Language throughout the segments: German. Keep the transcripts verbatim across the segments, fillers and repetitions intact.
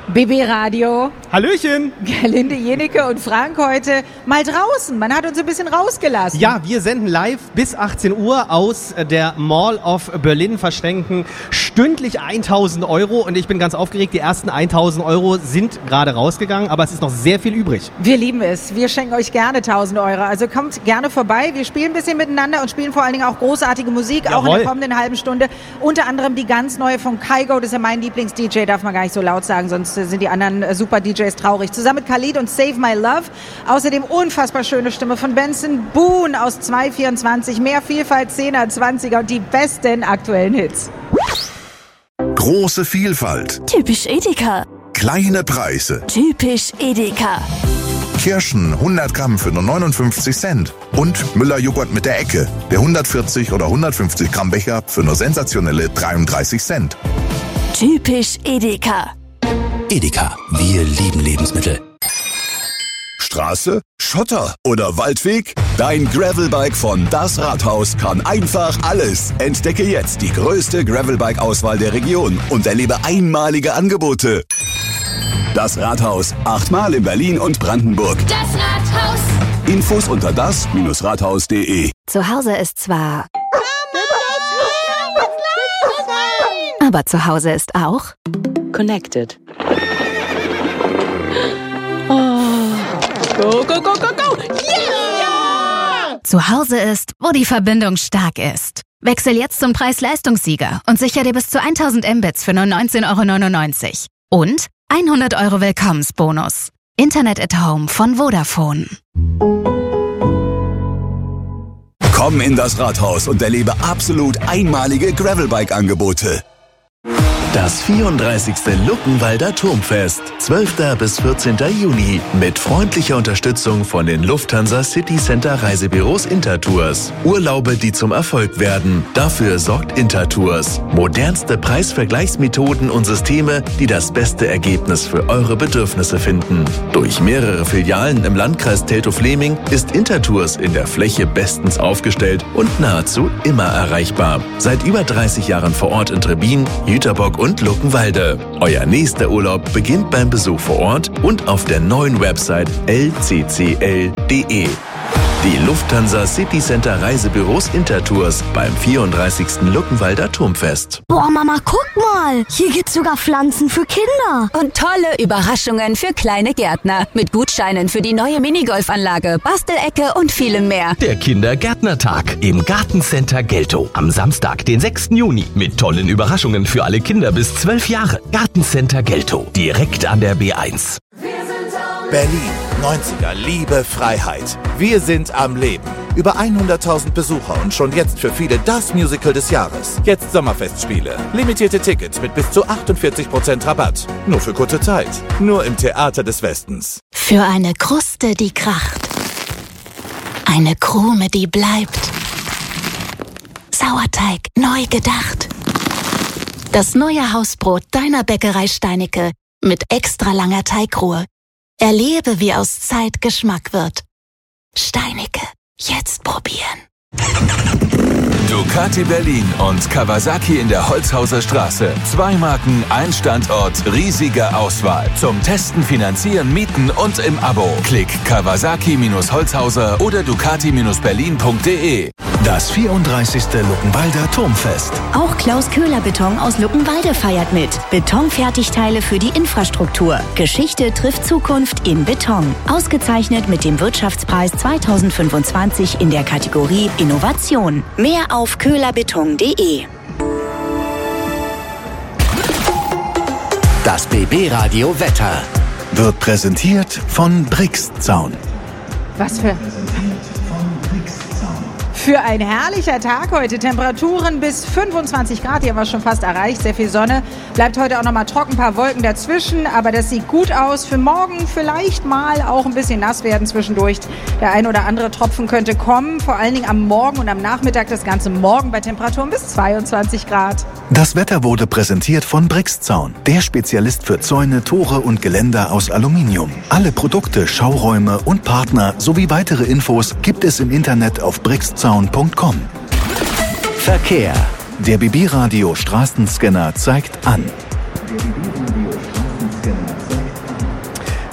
B B Radio. Hallöchen. Gerlinde Jenecke und Frank heute mal draußen. Man hat uns ein bisschen rausgelassen. Ja, wir senden live bis achtzehn Uhr aus der Mall of Berlin, verschenken stündlich tausend Euro und ich bin ganz aufgeregt. Die ersten tausend Euro sind gerade rausgegangen, aber es ist noch sehr viel übrig. Wir lieben es. Wir schenken euch gerne tausend Euro. Also kommt gerne vorbei. Wir spielen ein bisschen miteinander und spielen vor allen Dingen auch großartige Musik, Jawohl. auch in der kommenden halben Stunde. Unter anderem die ganz neue von Kygo. Das ist ja mein Lieblings-D J, darf man gar nicht so laut sagen, sonst sind die anderen äh, Super-D Js traurig. Zusammen mit Khalid und Save My Love. Außerdem unfassbar schöne Stimme von Benson Boone aus zwei vierundzwanzig. Mehr Vielfalt, zehner, zwanziger und die besten aktuellen Hits. Große Vielfalt. Typisch Edeka. Kleine Preise. Typisch Edeka. Kirschen hundert Gramm für nur neunundfünfzig Cent. Und Müller-Joghurt mit der Ecke. Der hundertvierzig oder hundertfünfzig Gramm Becher für nur sensationelle dreiunddreißig Cent. Typisch Edeka. Edeka, wir lieben Lebensmittel. Straße, Schotter oder Waldweg? Dein Gravelbike von Das Rathaus kann einfach alles. Entdecke jetzt die größte Gravelbike-Auswahl der Region und erlebe einmalige Angebote. Das Rathaus, achtmal in Berlin und Brandenburg. Das Rathaus. Infos unter das Rathaus punkt de. Zu Hause ist zwar... Aber zu Hause ist auch... Connected. Go, go, go, go, go! Yeah! Zu Hause ist, wo die Verbindung stark ist. Wechsel jetzt zum Preis-Leistungssieger und sicher dir bis zu tausend Mbits für nur neunzehn Euro neunundneunzig. Und hundert Euro Willkommensbonus. Internet at Home von Vodafone. Komm in das Rathaus und erlebe absolut einmalige Gravelbike-Angebote. Das vierunddreißigste Luckenwalder Turmfest, zwölfter bis vierzehnter Juni, mit freundlicher Unterstützung von den Lufthansa City Center Reisebüros Intertours. Urlaube, die zum Erfolg werden. Dafür sorgt Intertours. Modernste Preisvergleichsmethoden und Systeme, die das beste Ergebnis für eure Bedürfnisse finden. Durch mehrere Filialen im Landkreis Teltow-Fleming ist Intertours in der Fläche bestens aufgestellt und nahezu immer erreichbar. Seit über dreißig Jahren vor Ort in Trebin, Jüterbock und Luckenwalde. Euer nächster Urlaub beginnt beim Besuch vor Ort und auf der neuen Website l c c l punkt d e. Die Lufthansa City Center Reisebüros Intertours beim vierunddreißigsten Luckenwalder Turmfest. Boah, Mama, guck mal. Hier gibt's sogar Pflanzen für Kinder. Und tolle Überraschungen für kleine Gärtner. Mit Gutscheinen für die neue Minigolfanlage, Bastelecke und vielem mehr. Der Kindergärtnertag im Gartencenter Geltow. Am Samstag, den sechsten Juni. Mit tollen Überraschungen für alle Kinder bis zwölf Jahre. Gartencenter Geltow. Direkt an der B eins. Berlin, neunziger, Liebe, Freiheit. Wir sind am Leben. Über hunderttausend Besucher und schon jetzt für viele das Musical des Jahres. Jetzt Sommerfestspiele. Limitierte Tickets mit bis zu achtundvierzig Prozent Rabatt. Nur für kurze Zeit. Nur im Theater des Westens. Für eine Kruste, die kracht. Eine Krume, die bleibt. Sauerteig neu gedacht. Das neue Hausbrot deiner Bäckerei Steinecke mit extra langer Teigruhe. Erlebe, wie aus Zeit Geschmack wird. Steinecke, jetzt probieren. Ducati Berlin und Kawasaki in der Holzhauser Straße. Zwei Marken, ein Standort, riesige Auswahl. Zum Testen, Finanzieren, Mieten und im Abo. Klick Kawasaki Holzhauser oder Ducati Berlin punkt de. Das vierunddreißigste Luckenwalder Turmfest. Auch Klaus Köhler Beton aus Luckenwalde feiert mit. Betonfertigteile für die Infrastruktur. Geschichte trifft Zukunft in Beton. Ausgezeichnet mit dem Wirtschaftspreis zweitausendfünfundzwanzig in der Kategorie Innovation. Mehr auf köhlerbeton punkt de. Das B B Radio Wetter wird präsentiert von Brixzaun. Was für... Für ein herrlicher Tag heute. Temperaturen bis fünfundzwanzig Grad, hier war schon fast erreicht. Sehr viel Sonne. Bleibt heute auch noch mal trocken, ein paar Wolken dazwischen. Aber das sieht gut aus. Für morgen vielleicht mal auch ein bisschen nass werden zwischendurch. Der ein oder andere Tropfen könnte kommen. Vor allen Dingen am Morgen und am Nachmittag. Das Ganze morgen bei Temperaturen bis zweiundzwanzig Grad. Das Wetter wurde präsentiert von Brixzaun. Der Spezialist für Zäune, Tore und Geländer aus Aluminium. Alle Produkte, Schauräume und Partner sowie weitere Infos gibt es im Internet auf brixzaun punkt com. Verkehr. Der B B Radio Straßenscanner zeigt an.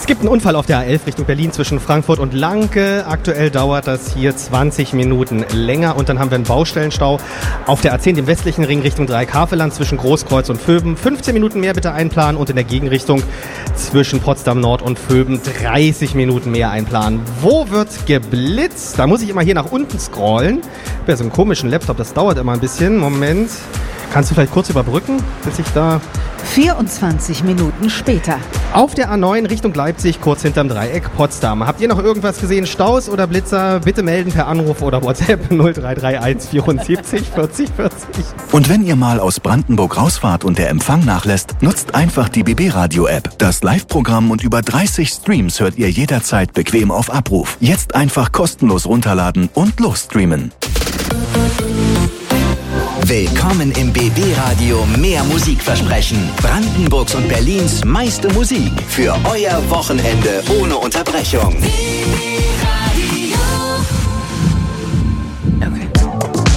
gibt einen Unfall auf der A elf Richtung Berlin zwischen Frankfurt und Lanke. Aktuell dauert das hier zwanzig Minuten länger. Und dann haben wir einen Baustellenstau auf der A zehn, dem westlichen Ring Richtung Dreieckhaveland zwischen Großkreuz und Vöben. fünfzehn Minuten mehr bitte einplanen. Und in der Gegenrichtung zwischen Potsdam Nord und Vöben dreißig Minuten mehr einplanen. Wo wird geblitzt? Da muss ich immer hier nach unten scrollen. Ich habe ja so einen komischen Laptop, das dauert immer ein bisschen. Moment. Kannst du vielleicht kurz überbrücken, bis ich da... vierundzwanzig Minuten später. Auf der A neun Richtung Leipzig, kurz hinterm Dreieck Potsdam. Habt ihr noch irgendwas gesehen? Staus oder Blitzer? Bitte melden per Anruf oder WhatsApp null drei drei eins vierundsiebzig vierzig vierzig. Und wenn ihr mal aus Brandenburg rausfahrt und der Empfang nachlässt, nutzt einfach die B B Radio App. Das Live-Programm und über dreißig Streams hört ihr jederzeit bequem auf Abruf. Jetzt einfach kostenlos runterladen und losstreamen. Willkommen im B B-Radio Mehr Musikversprechen. Brandenburgs und Berlins meiste Musik für euer Wochenende ohne Unterbrechung.